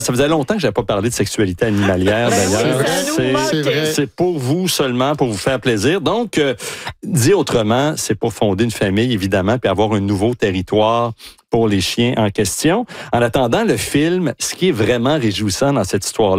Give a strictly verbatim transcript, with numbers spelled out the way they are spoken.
Ça faisait longtemps que je n'avais pas parlé de sexualité animalière, Ben d'ailleurs. oui, ça nous c'est, manquait. C'est vrai. c'est pour vous seulement, pour vous faire plaisir. Donc, euh, dit autrement, c'est pour fonder une famille, évidemment, puis avoir un nouveau territoire pour les chiens en question. En attendant le film, ce qui est vraiment réjouissant dans cette histoire-là,